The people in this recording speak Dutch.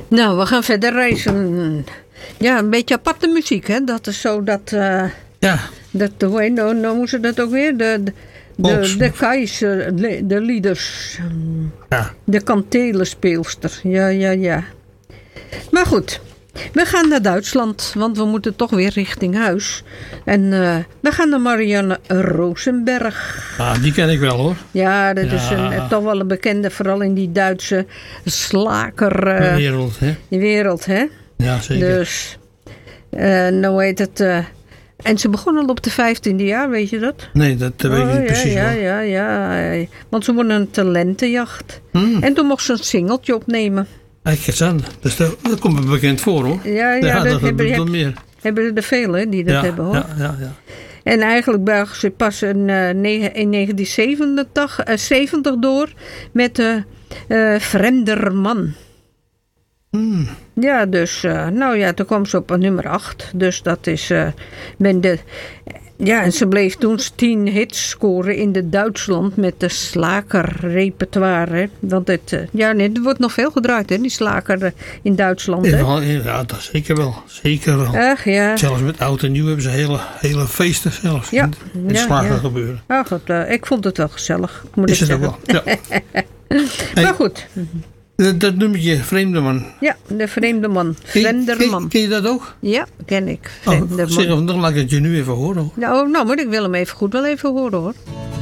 Nou, we gaan verder reizen. Ja, een beetje aparte muziek, hè. Dat is zo dat... Ja. Nou noemen ze dat ook weer. De keizer, de lieders. Ja. De kantelenspeelster. Ja. Maar goed, we gaan naar Duitsland, want we moeten toch weer richting huis. En we gaan naar Marianne Rosenberg. Ah, die ken ik wel hoor. Ja, dat is toch wel een bekende, vooral in die Duitse wereld, hè? Ja, zeker. Dus, nou heet het... en ze begon al op de 15e jaar, weet je dat? Nee, dat weet ik niet precies. Ja. Want ze won een talentenjacht. En toen mocht ze een singeltje opnemen. Kijk eens aan. Dus dat komt me bekend voor hoor. Ja, dat hebben er veel hè, die dat hebben hoor. Ja. En eigenlijk bracht ze pas in 1970 door met de Vreemder Man. Ja, dus toen kwam ze op nummer 8. Dus dat is en ze bleef toen 10 hits scoren in de Duitsland met de slagerrepertoire. Want het wordt nog veel gedraaid, hè, die slager in Duitsland. Hè? Ja, dat zeker wel. Zeker wel. Ach, ja. Zelfs met oud en nieuw hebben ze hele feesten zelfs in slager gebeuren. Ach, ik vond het wel gezellig, moet is ik het zeggen. Ook wel? Ja. Maar goed. Dat nummertje, Vreemde Man. Ja, de Vreemde Man. Vreemder Man. Ken je dat ook? Ja, ken ik. Vreemde Man. Zeg, dan laat ik het je nu even horen. Nou, maar ik wil hem even goed wel even horen hoor.